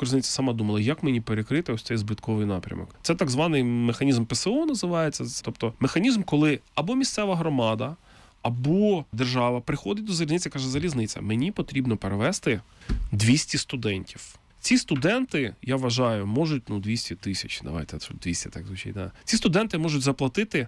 Укрзалізниця сама думала, як мені перекрити ось цей збитковий напрямок. Це так званий механізм ПСО називається, тобто механізм, коли або місцева громада, або держава приходить до залізниці і каже: залізниця, мені потрібно перевезти 200 студентів. Ці студенти, я вважаю, можуть, 200 тисяч, давайте, 200 так звучить, да. Ці студенти можуть заплатити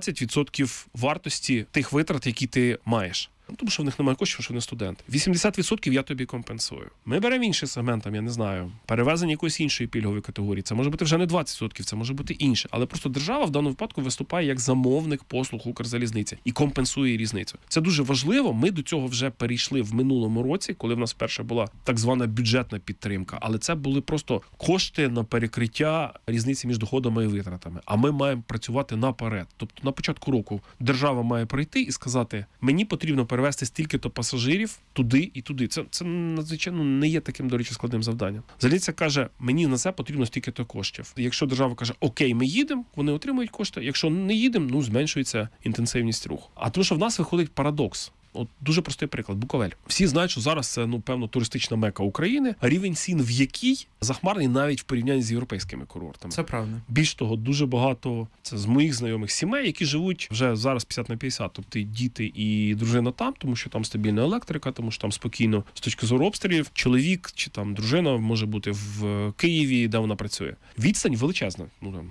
20% вартості тих витрат, які ти маєш. Тому що в них немає коштів, що вони студенти. 80% я тобі компенсую. Ми беремо інший сегмент, я не знаю, перевезення якоїсь іншої пільгової категорії. Це може бути вже не 20%, це може бути інше. Але просто держава в даному випадку виступає як замовник послуг Укрзалізниці і компенсує різницю. Це дуже важливо. Ми до цього вже перейшли в минулому році, коли в нас вперше була так звана бюджетна підтримка. Але це були просто кошти на перекриття різниці між доходами і витратами. А ми маємо працювати наперед. Тобто на початку року держава має прийти і сказати: мені потрібно перевезти стільки-то пасажирів туди і туди. Це надзвичайно не є таким, до речі, складним завданням. Залізниця каже: мені на це потрібно стільки-то коштів. Якщо держава каже: окей, ми їдемо, вони отримують кошти. Якщо не їдемо, зменшується інтенсивність руху. А тому що в нас виходить парадокс. От дуже простий приклад. Буковель. Всі знають, що зараз це, певно, туристична мека України, рівень цін в якій захмарний навіть в порівнянні з європейськими курортами. Це правда. Більш того, дуже багато це з моїх знайомих сімей, які живуть вже зараз 50/50, тобто і діти і дружина там, тому що там стабільна електрика, тому що там спокійно з точки зору обстрілів чоловік чи там дружина може бути в Києві, де вона працює. Відстань величезна.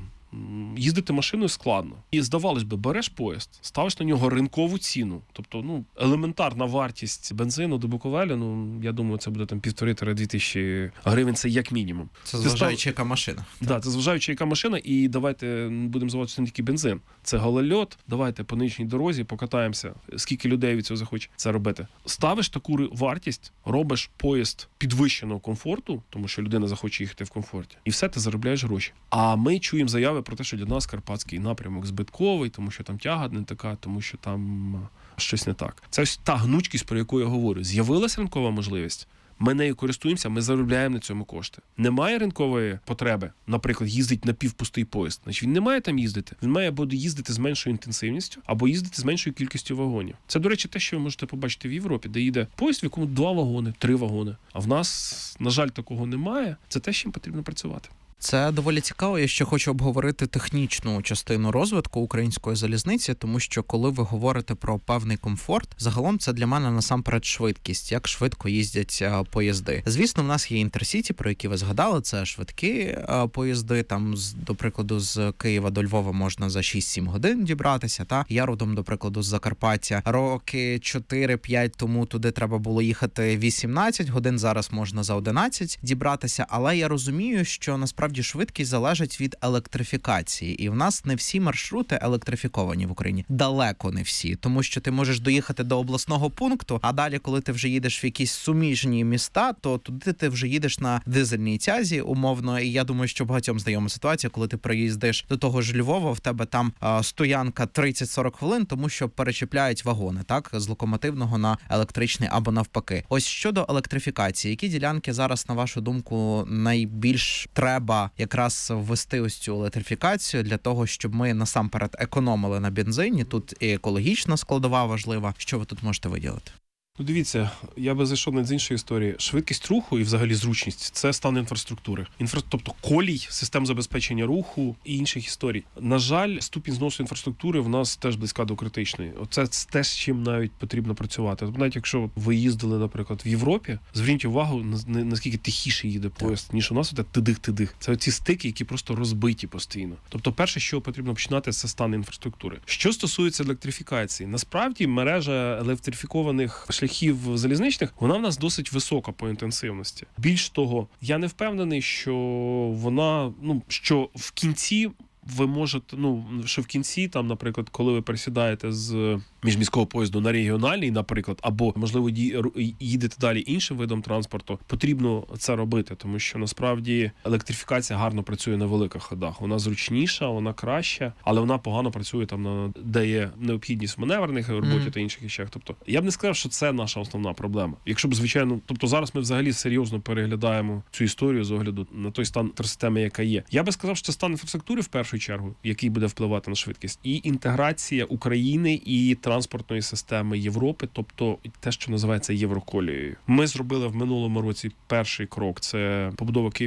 Їздити машиною складно. І, здавалось би, береш поїзд, ставиш на нього ринкову ціну. Тобто, елементарна вартість бензину до Буковеля, я думаю, це буде там 1,5-2 тисячі гривень, це як мінімум. Це зважаючи, яка машина. Так, це зважаючи, яка машина, і давайте будемо зважати, що не тільки бензин. Це голольот, давайте по нинішній дорозі покатаємося, скільки людей від цього захоче це робити. Ставиш таку вартість, робиш поїзд підвищеного комфорту, тому що людина захоче їхати в комфорті, і все, ти заробляєш гроші. А ми чуємо заяви про те, що для нас карпатський напрямок збитковий, тому що там тяга не така, тому що там щось не так. Це ось та гнучкість, про яку я говорю. З'явилася ринкова можливість, ми нею користуємося, ми заробляємо на цьому кошти. Немає ринкової потреби, наприклад, їздить напівпустий поїзд. Значить, він не має там їздити. Він має або їздити з меншою інтенсивністю, або їздити з меншою кількістю вагонів. Це, до речі, те, що ви можете побачити в Європі, де їде поїзд, в якому 2 вагони, 3 вагони. А в нас, на жаль, такого немає. Це те, з чим потрібно працювати. Це доволі цікаво. Я ще хочу обговорити технічну частину розвитку української залізниці, тому що коли ви говорите про певний комфорт, загалом це для мене насамперед швидкість, як швидко їздять поїзди. Звісно, в нас є інтерсіті, про які ви згадали, це швидкі поїзди, там, до прикладу, з Києва до Львова можна за 6-7 годин дібратися, та? Я родом, до прикладу, з Закарпаття. Роки 4-5 тому туди треба було їхати 18 годин, зараз можна за 11 дібратися, але я розумію, що насправді швидкість залежить від електрифікації. І в нас не всі маршрути електрифіковані в Україні. Далеко не всі. Тому що ти можеш доїхати до обласного пункту, а далі, коли ти вже їдеш в якісь суміжні міста, то туди ти вже їдеш на дизельній тязі, умовно. І я думаю, що багатьом знайома ситуація, коли ти приїздиш до того ж Львова, в тебе там стоянка 30-40 хвилин, тому що перечіпляють вагони, так, з локомотивного на електричний або навпаки. Ось щодо електрифікації, які ділянки зараз, на вашу думку, найбільш треба якраз ввести ось цю електрифікацію для того, щоб ми насамперед економили на бензині? Тут і екологічна складова важлива. Що ви тут можете виділити? Дивіться, я би зайшов навіть з іншої історії. Швидкість руху і взагалі зручність – це стан інфраструктури. Тобто колій, систем забезпечення руху і інших історій. На жаль, ступінь зносу інфраструктури в нас теж близька до критичної. Оце те, з чим навіть потрібно працювати. Тобто, навіть якщо ви їздили, наприклад, в Європі, зверніть увагу, наскільки тихіше їде поїзд, ніж у нас тидих-тидих. Це оці стики, які просто розбиті постійно. Тобто, перше, що потрібно починати, це стан інфраструктури. Що стосується електрифікації, насправді мережа електрифікованих шляхів залізничних, вона в нас досить висока по інтенсивності. Більш того, я не впевнений, що вона, що в кінці ви можете, що в кінці, там, наприклад, коли ви пересідаєте з міжміського поїзду на регіональний, наприклад, або, можливо, їдете далі іншим видом транспорту, потрібно це робити, тому що, насправді, електрифікація гарно працює на великих ходах. Вона зручніша, вона краща, але вона погано працює там, де є необхідність в маневрених роботі та інших речах. Тобто, я б не сказав, що це наша основна проблема. Якщо б, звичайно, зараз ми взагалі серйозно переглядаємо цю історію з огляду на той стан системи, яка є. Я би сказав, що це стан інфраструктури в першу чергу, який буде впливати на швидкість, і інтеграція України і транспортної системи Європи, тобто те, що називається Євроколією. Ми зробили в минулому році перший крок – це побудова